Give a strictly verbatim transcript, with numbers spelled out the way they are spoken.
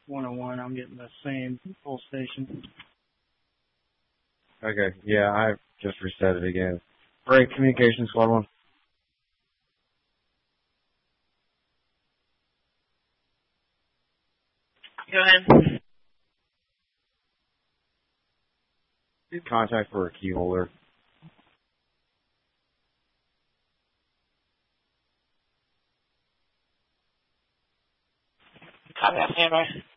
one oh one. I'm getting the same full station. Okay, yeah, I just reset it again. Break, communication squad one. Go ahead. Contact for a key holder. Copy that, standby.